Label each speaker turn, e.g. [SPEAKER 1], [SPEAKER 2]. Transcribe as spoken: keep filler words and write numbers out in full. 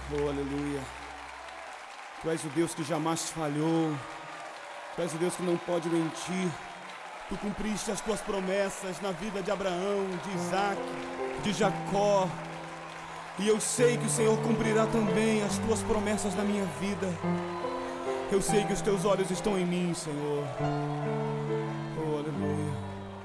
[SPEAKER 1] Oh, aleluia. Tu és o Deus que jamais falhou. Tu és o Deus que não pode mentir. Tu cumpriste as tuas promessas na vida de Abraão, de Isaac, de Jacó. E eu sei que o Senhor cumprirá também as tuas promessas na minha vida. Eu sei que os teus olhos estão em mim, Senhor. Oh, aleluia.